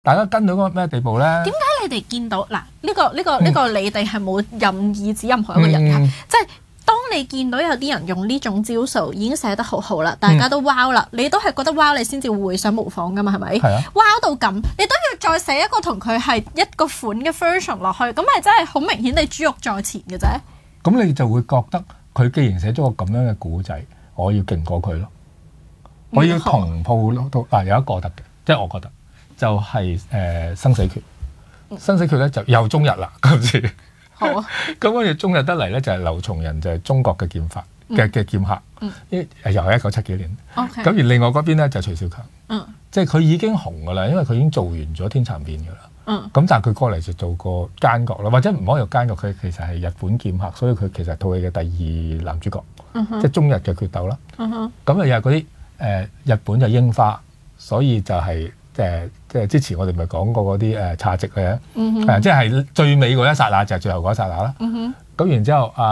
大家跟到嗰個咩地步咧？ 點解你哋見到嗱呢個你哋係冇任意指任何一個人㗎，即係當你見到有啲人用呢種招數已經寫得好好啦，大家都 wow 啦，你都係覺得 wow 你先至會想模仿㗎嘛，係咪？ 係啊 wow 到咁，你都要再寫一個同佢係一個款嘅 version 落去，咁咪真係好明顯你豬肉在前嘅啫。 咁你就會覺得佢既然寫咗個咁樣嘅古仔，我要勁過佢咯，我要同鋪到有一個得嘅，即係我覺得。就係生死決，生死決咧就又中日啦，今次。 好啊。 咁跟住中日得嚟咧就係劉松仁，就係中國嘅劍法嘅劍客，又係1970幾年。咁而另外嗰邊咧就係徐少強，即係佢已經紅噶啦，因為佢已經做完咗天蠶變噶啦。咁但係佢過嚟就做個奸角啦，或者唔可以用奸角，佢其實係日本劍客，所以佢其實套戲嘅第2男主角，即係中日嘅決鬥啦。咁又係嗰啲日本就櫻花，所以就係。即係之前我哋咪講過嗰啲茶席嘅，即係最尾嗰一剎那就係最後嗰一剎那啦。咁然之後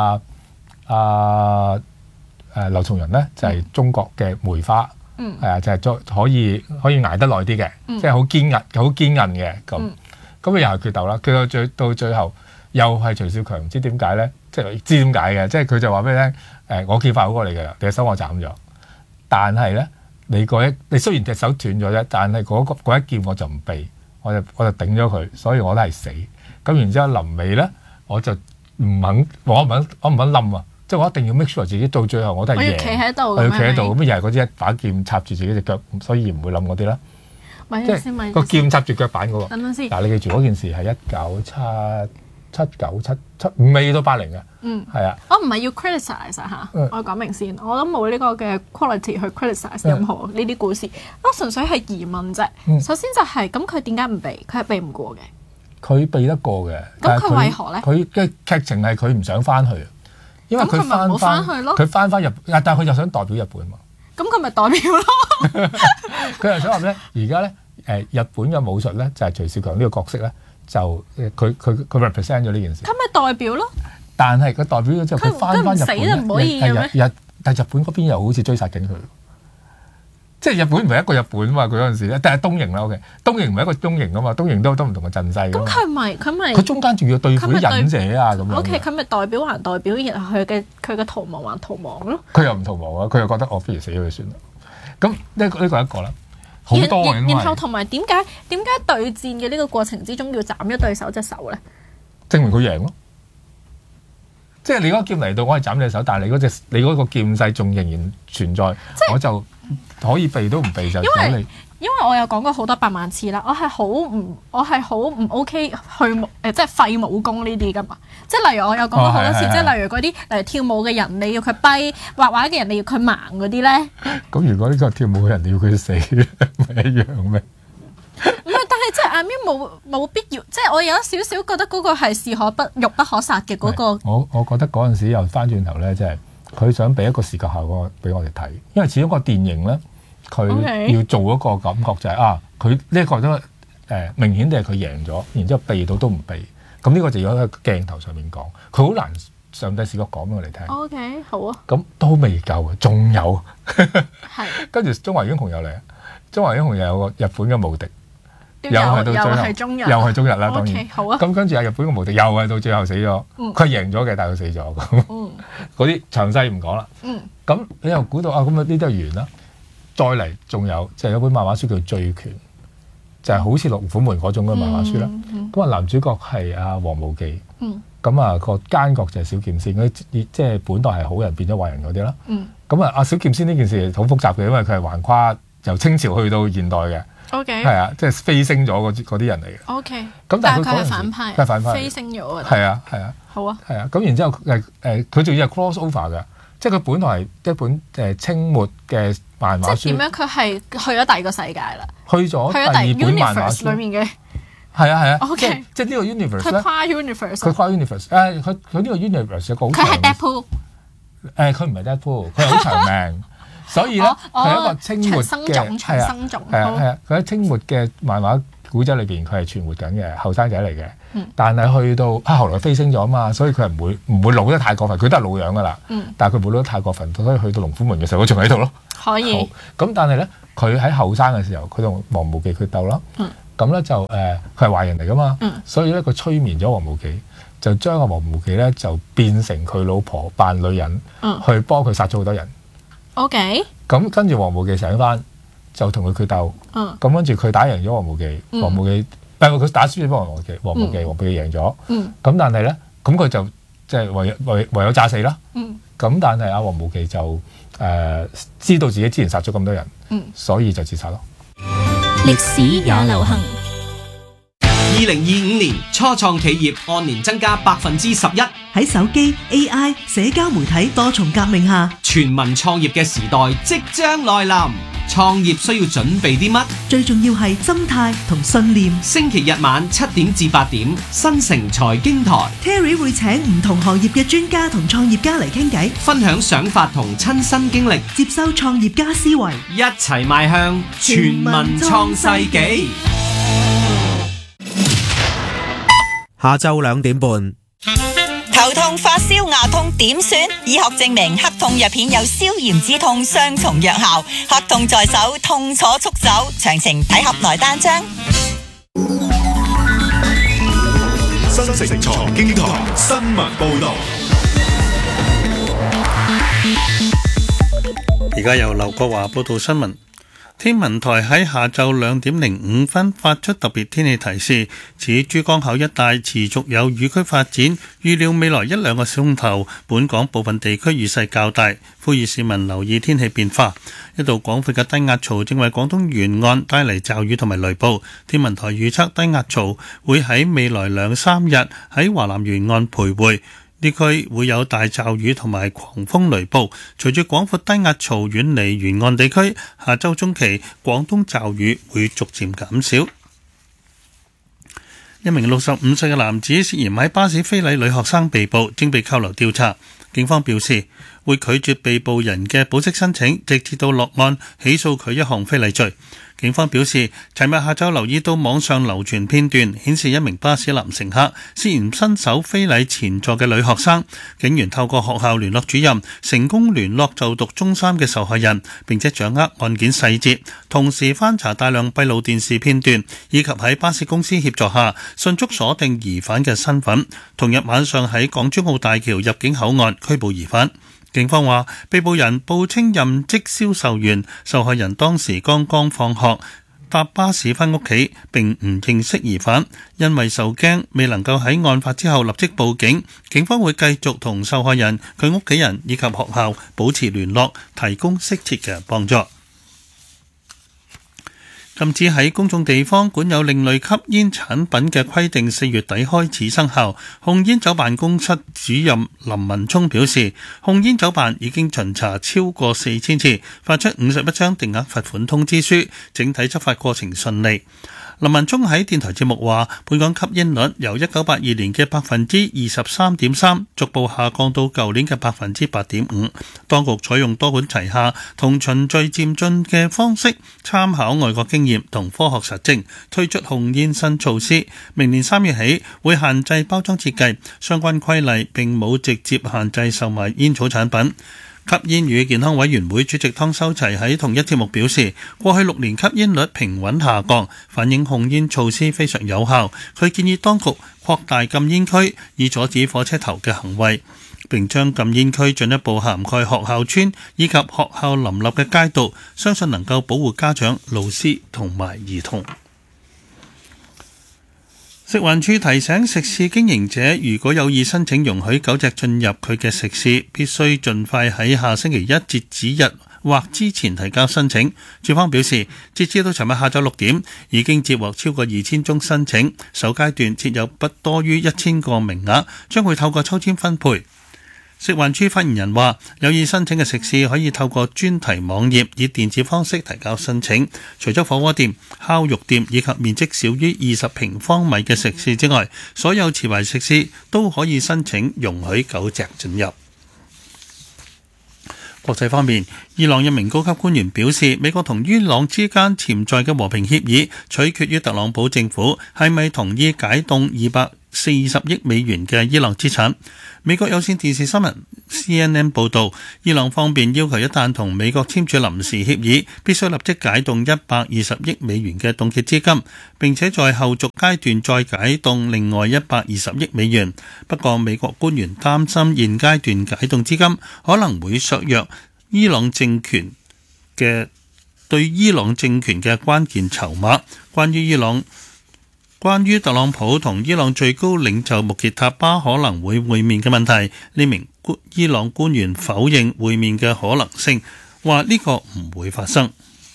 劉松仁咧就係中國嘅梅花，就係可以捱得耐啲嘅，即係好堅韌嘅咁。咁佢又係決鬥啦，決到最後又係徐少強，唔知點解咧？即係知點解嘅，即係佢就話俾你聽，我劍法好過你㗎啦，你隻手我斬咗，但係咧。你雖然隻手斷咗啫，但係嗰一劍我就唔避，我就頂咗佢，所以我都係死。咁然之後臨尾咧，我就唔肯冧啊！即係我一定要 make sure 自己到最後我都係贏。 我要企喺度， 我要企喺度，咁又係嗰啲一把劍插住自己隻腳，所以唔會冧嗰啲啦。即係個劍插住腳板嗰個。 等先。 嗱，你記住嗰件事係1979未到80嘅。係啊。 我唔係要 criticize 嚇，我講明先，我都冇呢個嘅 quality 去 criticize 任何呢啲故事，我純粹係疑問啫。首先就係咁，佢點解唔避？佢係避唔過嘅。 佢避得過嘅。 咁佢為何咧？ 佢嘅劇情係佢唔想翻去，因為佢翻去咯。 佢翻日本，但係佢又想代表日本嘛。 咁佢咪代表咯？ 佢又想話咩？而家咧日本嘅武術咧就係徐少強呢個角色咧。就佢 represent 咗呢件事， 佢咪代表咯？但係佢代表咗之後，佢翻日本， 死都唔可以嘅咩？ 但係日本嗰邊又好似追殺緊佢，即係日本唔係一個日本嘛？佢嗰陣時咧，但係東瀛啦 ，OK， 東瀛唔係一個東瀛噶嘛，東瀛都唔同嘅陣勢。咁佢中間仲要對付啲忍者啊咁樣。 OK，佢咪代表還代表，然後佢嘅逃亡還逃亡咯。 佢又唔逃亡啊！佢又覺得我不如死咗佢算啦。咁呢個一個啦。然後同埋點解對戰嘅呢個過程之中要斬咗對手隻手咧？ 證明佢贏咯，即係你嗰個劍嚟到，我係斬你隻手，但係你嗰個劍勢仲仍然存在，我就可以避都唔避就斬你。 因為我有講過好多百萬次啦，我係好唔 OK 即係廢武功呢啲噶嘛。即係例如我有講過好多次，即係例如嗰啲跳舞嘅人，你要佢跛；畫畫嘅人，你要佢盲嗰啲咧。咁如果呢個跳舞嘅人你要佢死，咪一樣咩？ 唔係，但係即係阿 Min 冇必要，即係我有少少覺得嗰個係士可不欲不可殺嘅嗰個。 我覺得嗰陣時又翻轉頭咧，即係佢想俾一個視覺效果俾我哋睇，因為始終個電影咧。佢要做一個感覺就係佢呢一個都明顯地係佢贏咗，然之後避到都唔避，咁呢個就要喺個鏡頭上面講，佢好難上帝視角講俾我哋聽。 OK， 好啊。 咁都未夠，仲有係跟住中華英雄又嚟，中華英雄又有個日本嘅無敵，又係到最後，又係中日啦，當然。 Okay，好啊。 咁跟住日本嘅無敵又係到最後死咗，佢贏咗嘅，但係佢死咗。嗰啲詳細唔講啦。咁你又估到咁呢啲都係完啦。再嚟仲有就係有本漫畫書叫《醉拳》，就係好似《龍虎門》嗰種嘅漫畫書啦。咁男主角係阿黃無忌，咁個奸角就係小劍仙，嗰啲即係本來係好人變咗壞人嗰啲啦。咁阿小劍仙呢件事好複雜嘅，因為佢係橫跨由清朝去到現代嘅。 OK， 係啊，即係飛升咗嗰啲人嚟嘅。 OK， 咁但係佢係反派， 佢係反派， 飛升咗啊。 係啊。 好啊。 係啊，咁然之後佢仲要係 cross over 嘅。即係佢本來係一本清末嘅漫畫書。即係點樣？佢係去咗第二個世界啦。去咗第二本漫畫書裏面嘅。係啊。OK。即係呢個 universe 咧。佢跨 universe。佢呢個 universe 有個好長。佢係 Deadpool。佢唔係 Deadpool，佢係好長命，所以咧佢係一個清末嘅長生種。佢喺清末嘅漫畫古仔裏邊，佢係存活緊嘅後生仔嚟嘅。但係去到後來飛升咗嘛，所以佢係唔會老得太過分，佢都係老樣噶啦。但係佢冇老得太過分，所以去到龍虎門嘅時候，佢仲喺度咯。 可以。 咁但係咧，佢喺後生嘅時候，佢同黃無忌決鬥啦。 咁咧就佢係壞人嚟噶嘛，所以咧佢催眠咗黃無忌，就將阿黃無忌咧就變成佢老婆扮女人，去幫佢殺咗好多人。 OK。 咁跟住黃無忌醒翻，就同佢決鬥。咁跟住佢打贏咗黃無忌，黃無忌佢打輸咗幫黃無忌，黃無忌贏咗。咁但係咧，咁佢就即係唯有詐死啦。咁但係阿黃無忌就知道自己之前殺咗咁多人，所以就自殺咯。 歷史也流行。 2025年初創企業按年增加11%， 喺手機、AI、社交媒體多重革命下， 全民創業嘅時代即將來臨。創業需要準備啲乜？ 最重要係心態同信念。 星期日晚7點至8點，新城財經台 Terry 會請唔同行業嘅專家同創業家嚟傾偈， 分享想法同親身經歷， 接收創業家思維， 一齊邁向全民創世紀。 下晝2點半。 頭痛、發燒、牙痛點算？醫學證明黑痛藥片有消炎止痛雙重藥效，黑痛在手，痛楚速走。詳情睇盒內單張。 新城財經台新聞報道。 而家由劉國華報道新聞。天文台喺下晝2點05分發出特別天氣提示，指珠江口一帶持續有雨區發展，預料未來1-2個鐘頭，本港部分地區雨勢較大，呼籲市民留意天氣變化。一道廣闊嘅低壓槽正為廣東沿岸帶嚟驟雨同埋雷暴，天文台預測低壓槽會喺未來2-3日喺華南沿岸徘徊。呢區會有大驟雨同埋狂風雷暴，隨住廣闊低壓槽遠離沿岸地區，下週中期廣東驟雨會逐漸減少。一名65歲嘅男子涉嫌喺巴士非禮女學生被捕，正被扣留調查。警方表示會拒絕被捕人嘅保釋申請，直至到落案起訴佢一項非禮罪。警方表示，尋日下晝留意到網上流傳片段，顯示一名巴士男乘客涉嫌伸手非禮前座嘅女學生。警員透過學校聯絡主任，成功聯絡就讀中三嘅受害人，並且掌握案件細節，同時翻查大量閉路電視片段，以及喺巴士公司協助下，迅速鎖定疑犯嘅身份。同日晚上喺港珠澳大橋入境口岸拘捕疑犯。警方話，被捕人報稱任職銷售員，受害人當時剛剛放學，搭巴士返屋企，並唔認識疑犯，因為受驚未能夠喺案發之後立即報警。警方會繼續同受害人、佢屋企人以及學校保持聯絡，提供適切嘅幫助。禁止喺公眾地方管有另類吸煙產品嘅規定4月底開始生效。控煙酒辦公室主任林文聰表示，控煙酒辦已經巡查超過4000次，發出51張定額罰款通知書，整體執法過程順利。林文聰喺電台節目話，本港吸煙率由1982年嘅23.3%逐步下降到舊年嘅8.5%。當局採用多管齊下同循序漸進嘅方式，參考外國經驗同科學實證，推出控煙新措施。明年3月起會限制包裝設計，相關規例並冇直接限制售賣煙草產品。吸煙與健康委員會主席湯修齊喺同一節目表示，過去6年吸煙率平穩下降，反映控煙措施非常有效。佢建議當局擴大禁煙區，以阻止火車頭嘅行為，並將禁煙區進一步涵蓋學校村以及學校林立嘅街道，相信能夠保護家長、老師同埋兒童。食環署提醒食肆經營者，如果有意申請容許狗隻進入佢嘅食肆，必須盡快喺下星期1截止日或之前提交申請。署方表示，截至到尋日下晝6點，已經接獲超過2000宗申請，首階段設有不多於1000個名額，將會透過抽籤分配。食環署發言人話，有意申請嘅食肆可以透過專題網頁以電子方式提交申請。除咗火鍋店、烤肉店以及面積少於20平方米嘅食肆之外，所有持牌食肆都可以申請容許狗隻進入。國際方面，伊朗一名高級官員表示，美國同伊朗之間潛在嘅和平協議取決於特朗普政府係咪同意解凍 40億美元嘅伊朗資產。美國有線電視新聞 CNN 報導，伊朗方面要求一旦同美國簽署臨時協議，必須立即解凍120億美元嘅凍結資金，並且在後續階段再解凍另外120億美元。不過，美國官員擔心現階段解凍資金可能會削弱伊朗政權嘅關鍵籌碼。關於特朗普同伊朗最高領袖穆傑塔巴可能會會面嘅問題，呢名伊朗官員否認會面嘅可能性，話呢個唔會發生。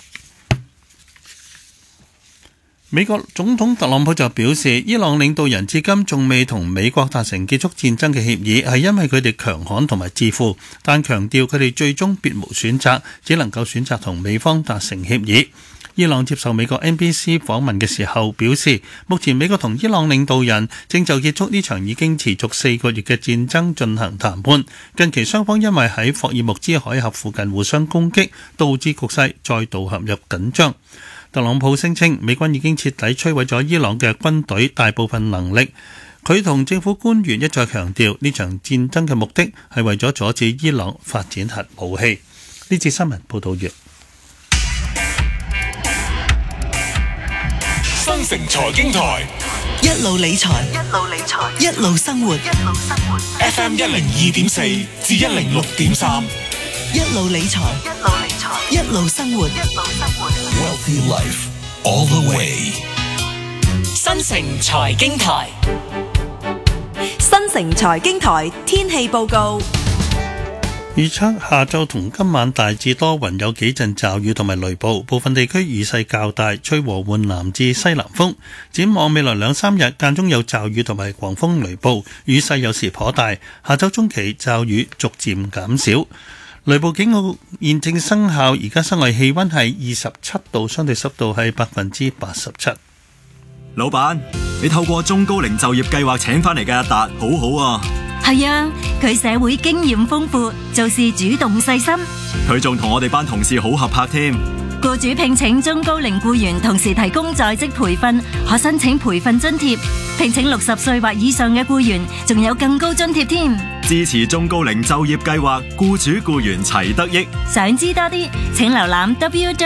美國總統特朗普就表示，伊朗領導人至今仲未同美國達成結束戰爭嘅協議，係因為佢哋強悍同埋自負，但強調佢哋最終別無選擇，只能夠選擇同美方達成協議。伊朗接受美國 NBC 訪問嘅時候表示，目前美國同伊朗領導人正就結束呢場已經持續4個月嘅戰爭進行談判。近期雙方因為喺霍爾木茲海峽附近互相攻擊，導致局勢再度陷入緊張。特朗普聲稱美軍已經徹底摧毀咗伊朗嘅軍隊大部分能力。佢同政府官員一再強調，呢場戰爭嘅目的係為咗阻止伊朗發展核武器。呢節新聞報道完。 新城財經台一路理財，一路生活。 FM 102.4至106.3， 一路理財，一路生活。 Wealthy Life all the way。 新城財經台， 新城財經台天氣報告。 預測下晝同今晚大致多雲，有幾陣驟雨同埋雷暴，部分地區雨勢較大，吹和緩南至西南風。展望未來2-3日，間中有驟雨同埋狂風雷暴，雨勢有時頗大。下週中期驟雨逐漸減少。雷暴警告現正生效，而家室外氣溫係27度，相對濕度係87%。 老闆，你透過中高齡就業計劃請返嚟嘅阿達，好好啊。 係啊，佢社會經驗豐富，做事主動細心。 佢仲同我哋班同事好合拍添。 僱主聘請中高齡僱員，同時提供在職培訓，可申請培訓津貼。聘請60歲或以上嘅僱員，仲有更高津貼添。 支持中高齡就業計劃，僱主僱員齊得益。 想知多啲，請瀏覽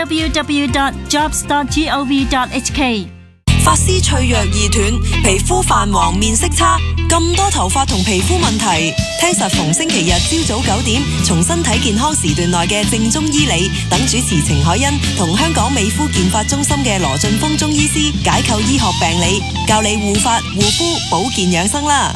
www.jobs.gov.hk。 髮絲脆弱易斷，皮膚泛黃面色差，咁多頭髮同皮膚問題，聽實逢星期日朝早9點，從身體健康時段內嘅正宗醫理，等主持程海欣同香港美膚健髮中心嘅羅俊峰中醫師解構醫學病理，教你護髮護膚保健養生啦。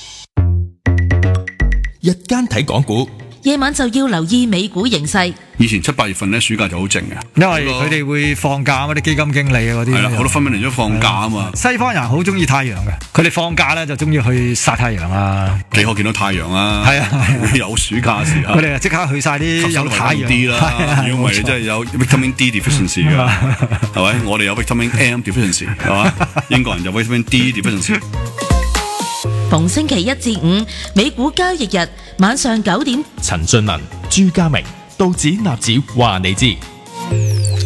日間睇港股， 夜晚就要留意美股形勢。 以前7、8月份咧，暑假就好靜嘅， 因為佢哋會放假啊嘛，啲基金經理啊嗰啲。係啦，好多分析員都放假啊嘛。 西方人好中意太陽嘅，佢哋放假咧就中意去曬太陽啊。 你可見到太陽啊？係啊，有暑假時候。 佢哋即刻去曬啲有太陽啲啦。如果唔係，真係有 vitamin D deficiency 㗎，係咪？我哋有 vitamin M deficiency， 係嘛？英國人有 vitamin D deficiency。 逢星期1至5，美股交易日晚上9點， 陳俊文、朱家明、道指納指話你知。